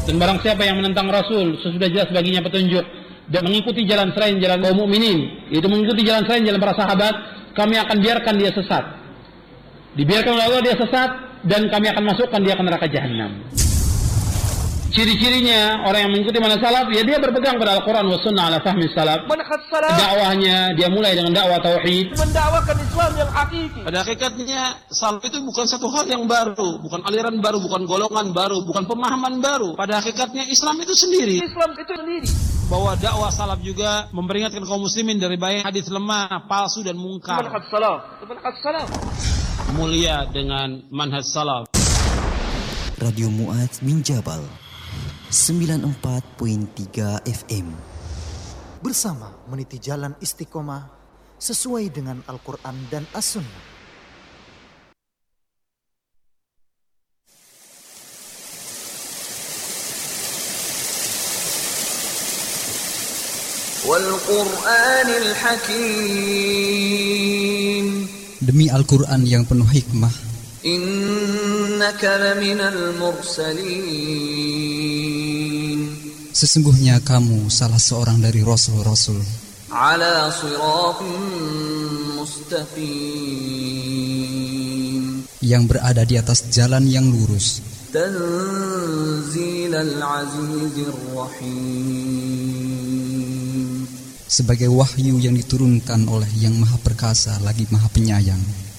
Dan barang siapa yang menentang Rasul, sesudah jelas baginya petunjuk dan mengikuti jalan selain jalan kaum mukminin, itu mengikuti jalan selain jalan para sahabat, kami akan biarkan dia sesat. Dibiarkan oleh Allah dia sesat, dan kami akan masukkan dia ke neraka jahanam. Ciri-cirinya orang yang mengikuti manhaj salaf, ya dia berpegang pada Al-Quran wa sunnah ala fahmi salaf. Dakwahnya dia mulai dengan dakwah tauhid, mendakwakan Islam yang hakiki. Pada hakikatnya salaf itu bukan satu hal yang baru, bukan aliran baru, bukan golongan baru, bukan pemahaman baru. Pada hakikatnya Islam itu sendiri. Bahwa dakwah salaf juga memperingatkan kaum muslimin dari bahaya hadis lemah, palsu dan mungkar. Manhaj salaf. Mulia dengan manhaj salaf. Radio Mu'adz min Jabal 94.3 FM. Bersama meniti jalan istiqomah sesuai dengan Al-Quran dan As-Sunnah. Wal-Qur'anil Hakim. Demi Al-Quran yang penuh hikmah. Innaka laminal mursalin. Sesungguhnya kamu salah seorang dari rasul-rasul. Ala siratim mustaqim. Yang berada di atas jalan yang lurus. Tanzilal azizir rahim. Sebagai wahyu yang diturunkan oleh yang maha perkasa lagi maha penyayang.